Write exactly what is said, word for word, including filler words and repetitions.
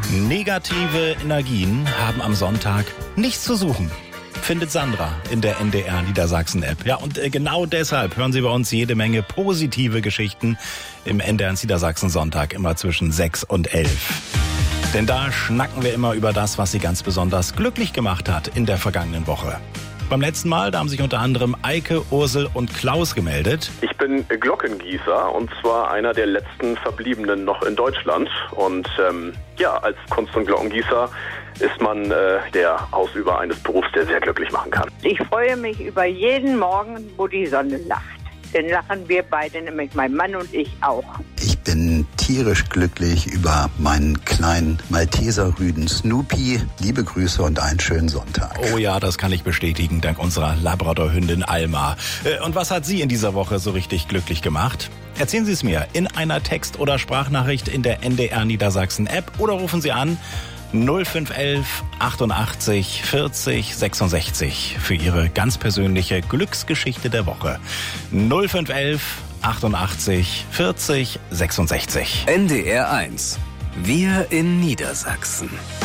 Negative Energien haben am Sonntag nichts zu suchen, findet Sandra in der N D R Niedersachsen-App. Ja, und genau deshalb hören Sie bei uns jede Menge positive Geschichten im N D R Niedersachsen-Sonntag, immer zwischen sechs und elf. Denn da schnacken wir immer über das, was Sie ganz besonders glücklich gemacht hat in der vergangenen Woche. Beim letzten Mal, da haben sich unter anderem Eike, Ursel und Klaus gemeldet. Ich bin Glockengießer und zwar einer der letzten Verbliebenen noch in Deutschland. Und ähm, ja, als Kunst- und Glockengießer ist man äh, der Ausüber eines Berufs, der sehr glücklich machen kann. Ich freue mich über jeden Morgen, wo die Sonne lacht. Dann lachen wir beide, nämlich mein Mann und ich auch. Ich bin tierisch glücklich über meinen kleinen Malteserrüden Snoopy. Liebe Grüße und einen schönen Sonntag. Oh ja, das kann ich bestätigen, dank unserer Labrador-Hündin Alma. Und was hat Sie in dieser Woche so richtig glücklich gemacht? Erzählen Sie es mir in einer Text- oder Sprachnachricht in der N D R Niedersachsen-App oder rufen Sie an null fünf elf achtundachtzig vierzig sechsundsechzig für Ihre ganz persönliche Glücksgeschichte der Woche. null fünf elf achtundachtzig vierzig sechsundsechzig. N D R eins. Wir in Niedersachsen.